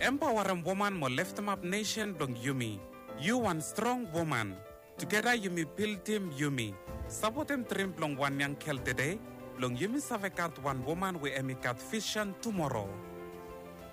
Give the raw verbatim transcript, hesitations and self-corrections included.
empower a woman mo lift em up nation blong Yumi. You one strong woman. Together Yumi build team Yumi. Support him trim blong one young kel today. Blong Yumi savekat one woman we emikat vision tomorrow.